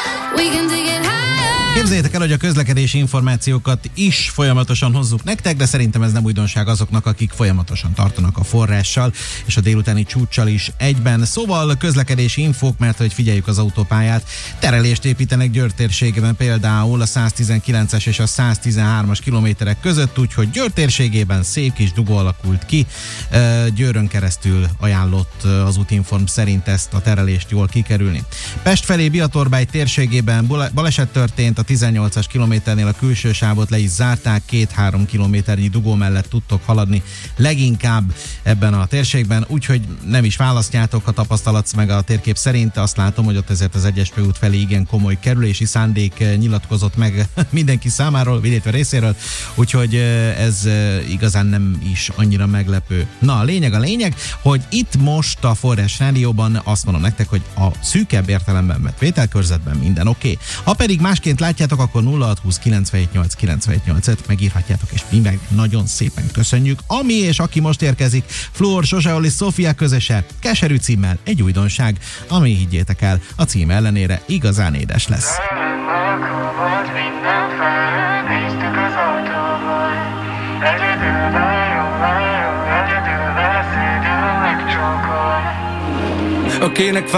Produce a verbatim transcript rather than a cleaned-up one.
Képzeljétek el, hogy a közlekedési információkat is folyamatosan hozzuk nektek, de szerintem ez nem újdonság azoknak, akik folyamatosan tartanak a forrással, és a délutáni csúccsal is egyben. Szóval közlekedési infók, mert hogy figyeljük az autópályát, terelést építenek Győr térségében, például a száztizenkilences és a száztizenhármas kilométerek között, úgyhogy Győr térségében szép kis dugó alakult ki. Győrön keresztül ajánlott az Útinform szerint ezt a terelést jól kikerülni. Pest felé Biatorbágy térségében baleset történt, a tizennyolcas kilométernél a külső sávot le is zárták, két-három kilométernyi dugó mellett tudtok haladni leginkább ebben a térségben, úgyhogy nem is választjátok, ha tapasztalatsz meg a térkép szerint. Azt látom, hogy ott ezért az egyes főút felé igen komoly kerülési szándék nyilatkozott meg mindenki számáról, illetve részéről, úgyhogy ez igazán nem is annyira meglepő. Na, a lényeg a lényeg, hogy itt most a Forrás Rádióban azt mondom nektek, hogy a szűkebb értelemben vett vételkörzetben minden oké. Okay. Ha pedig másként látjátok, akkor nulla hat húsz kilencvenhét nyolc kilencvenhét nyolc megírhatjátok, és mi meg nagyon szépen köszönjük. Ami és aki most érkezik, Flór, Sozseol és Szófia közöse, keserű címmel egy újdonság, ami, higgyétek el, a cím ellenére igazán édes lesz. Okének